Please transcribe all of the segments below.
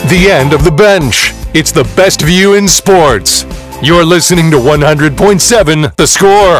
The end of the bench. It's the best view in sports. You're listening to 100.7 The Score.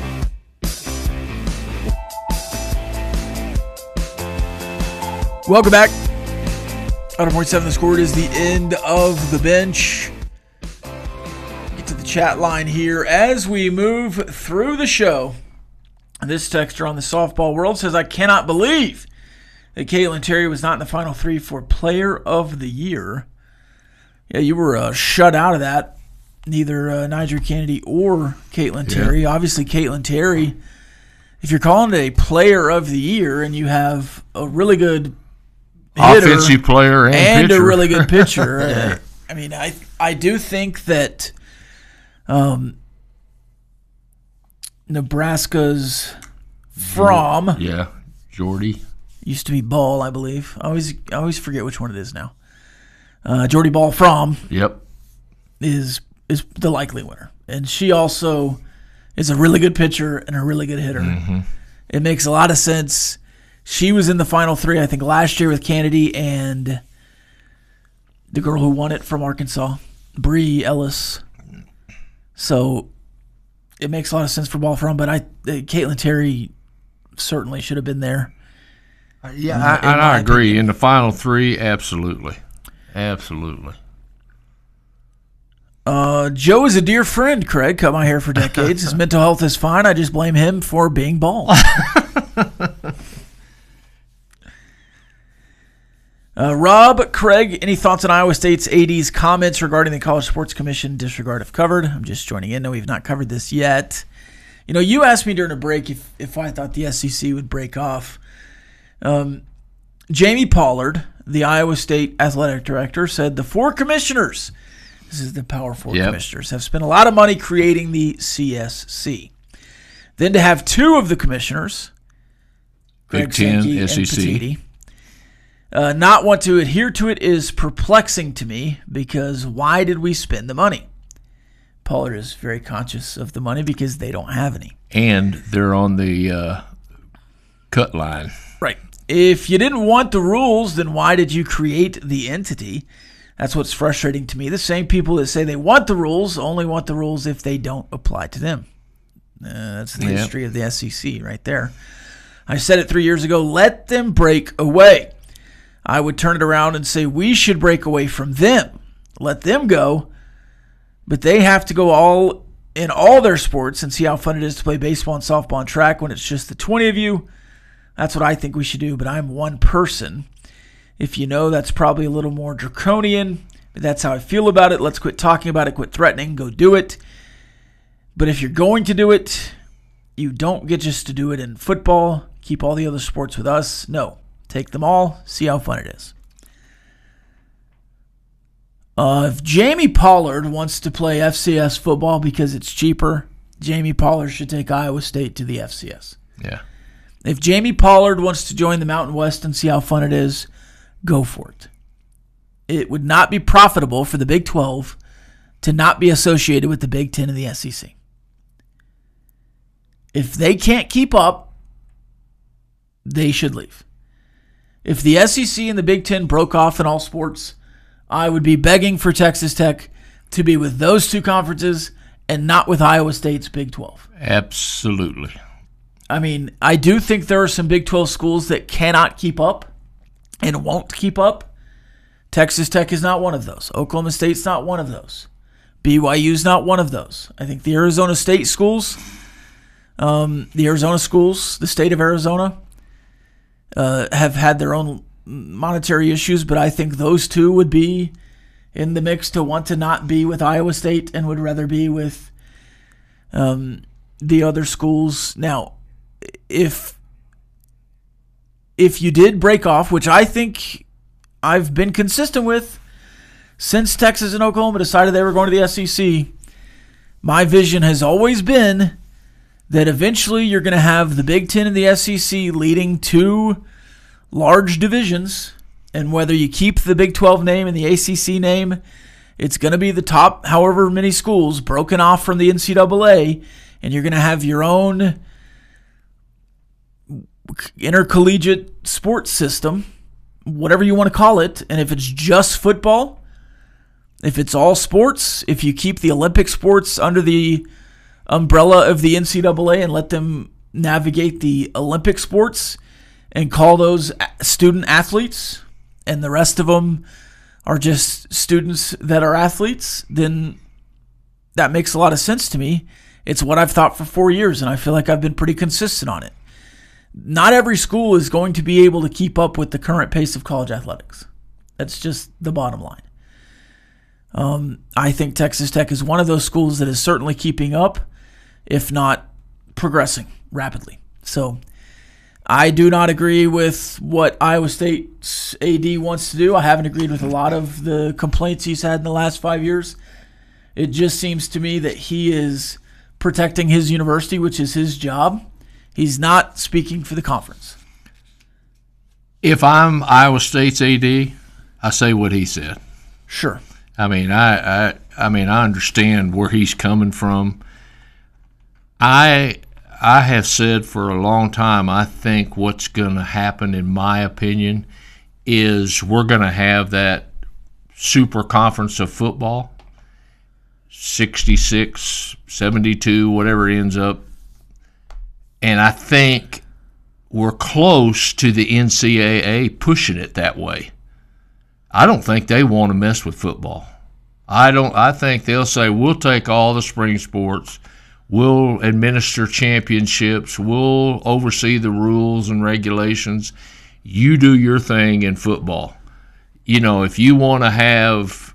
Welcome back. 100.7 The Score. It is the end of the bench. Get to the chat line here as we move through the show. This texter on the softball world says, I cannot believe that Caitlin Terry was not in the Final Three for Player of the Year. Yeah, you were shut out of that. Neither Niger Kennedy or Caitlin Terry. Obviously, Caitlin Terry, if you're calling it a Player of the Year and you have a really good hitter, offensive player and pitcher. A really good pitcher, I mean, I do think that Nebraska's Fromm. Yeah, Jordy. Used to be Ball, I believe. I always forget which one it is now. Jordy Ball Fromm. Yep. Is the likely winner. And she also is a really good pitcher and a really good hitter. Mm-hmm. It makes a lot of sense. She was in the Final Three, I think, last year with Kennedy and the girl who won it from Arkansas, Bree Ellis. So it makes a lot of sense for Ball Fromm, but Caitlin Terry certainly should have been there. Yeah, I agree. Opinion. In the Final Three, absolutely. Absolutely. Joe is a dear friend, Craig. Cut my hair for decades. His mental health is fine. I just blame him for being bald. Rob, Craig, any thoughts on Iowa State's AD's comments regarding the College Sports Commission disregard if covered? I'm just joining in. No, we've not covered this yet. You know, you asked me during a break if I thought the SEC would break off. Jamie Pollard, the Iowa State athletic director, said the four commissioners, this is the Power Four commissioners, have spent a lot of money creating the CSC. Then to have two of the commissioners, Greg Sankey and Petitti, not want to adhere to it is perplexing to me because why did we spend the money? Pollard is very conscious of the money because they don't have any. And they're on the cut line. Right. If you didn't want the rules, then why did you create the entity? That's what's frustrating to me. The same people that say they want the rules only want the rules if they don't apply to them. That's the history of the SEC right there. I said it 3 years ago, let them break away. I would turn it around and say we should break away from them. Let them go, but they have to go all in all their sports and see how fun it is to play baseball and softball and track when it's just the 20 of you. That's what I think we should do, but I'm one person. If you know, that's probably a little more draconian, but that's how I feel about it. Let's quit talking about it, quit threatening, go do it. But if you're going to do it, you don't get just to do it in football, keep all the other sports with us. No, take them all, see how fun it is. If Jamie Pollard wants to play FCS football because it's cheaper, Jamie Pollard should take Iowa State to the FCS. Yeah. If Jamie Pollard wants to join the Mountain West and see how fun it is, go for it. It would not be profitable for the Big 12 to not be associated with the Big 10 and the SEC. If they can't keep up, they should leave. If the SEC and the Big 10 broke off in all sports, I would be begging for Texas Tech to be with those two conferences and not with Iowa State's Big 12. Absolutely. I mean, I do think there are some Big 12 schools that cannot keep up and won't keep up. Texas Tech is not one of those. Oklahoma State's not one of those. BYU's not one of those. I think the Arizona State schools, the state of Arizona, have had their own monetary issues, but I think those two would be in the mix to want to not be with Iowa State and would rather be with the other schools. Now, if you did break off, which I think I've been consistent with since Texas and Oklahoma decided they were going to the SEC, my vision has always been that eventually you're going to have the Big Ten and the SEC leading two large divisions, and whether you keep the Big 12 name and the ACC name, it's going to be the top however many schools broken off from the NCAA, and you're going to have your own intercollegiate sports system whatever you want to call it, and if it's just football, if it's all sports, if you keep the Olympic sports under the umbrella of the NCAA and let them navigate the Olympic sports and call those student athletes, and the rest of them are just students that are athletes, then that makes a lot of sense to me. It's what I've thought for 4 years, and I feel like I've been pretty consistent on it. Not every school is going to be able to keep up with the current pace of college athletics. That's just the bottom line. I think Texas Tech is one of those schools that is certainly keeping up, if not progressing rapidly. So I do not agree with what Iowa State's AD wants to do. I haven't agreed with a lot of the complaints he's had in the last 5 years. It just seems to me that he is protecting his university, which is his job. He's not speaking for the conference. If I'm Iowa State's AD, I say what he said. Sure. I mean, I understand where he's coming from. I have said for a long time, I think what's going to happen, in my opinion, is we're going to have that super conference of football, 66, 72, whatever it ends up. And I think we're close to the NCAA pushing it that way. I don't think they want to mess with football. I think they'll say, we'll take all the spring sports, we'll administer championships, we'll oversee the rules and regulations. You do your thing in football. If you want to have,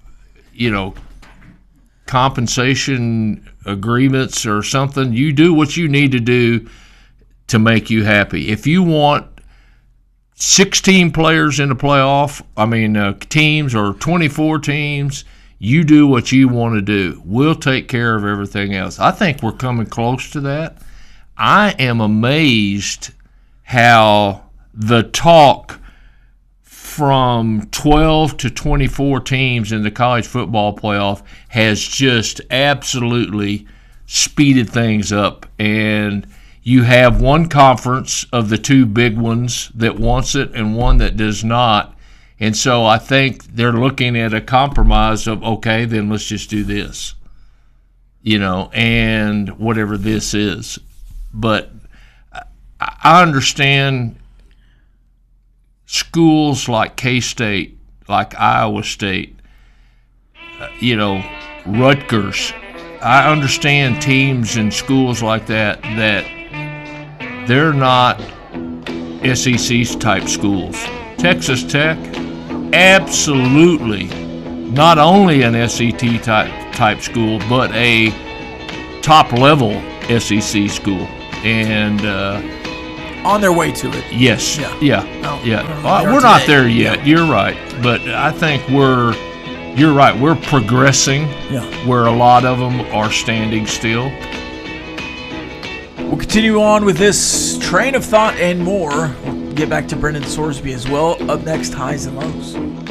compensation agreements or something, you do what you need to do to make you happy. If you want 16 players in the playoff, teams, or 24 teams, you do what you want to do. We'll take care of everything else. I think we're coming close to that. I am amazed how the talk from 12 to 24 teams in the college football playoff has just absolutely speeded things up. And you have one conference of the two big ones that wants it and one that does not. And so I think they're looking at a compromise of, okay, then let's just do this, and whatever this is. But I understand schools like K-State, like Iowa State, Rutgers. I understand teams and schools like that they're not SEC type schools. Texas Tech, absolutely not only an SEC type school, but a top level SEC school, and on their way to it. Yes, yeah. We're we're not there yet. Yeah. You're right, but I think you're right. We're progressing. Yeah. Where a lot of them are standing still. We'll continue on with this train of thought and more. We'll get back to Brendan Sorsby as well. Up next, highs and lows.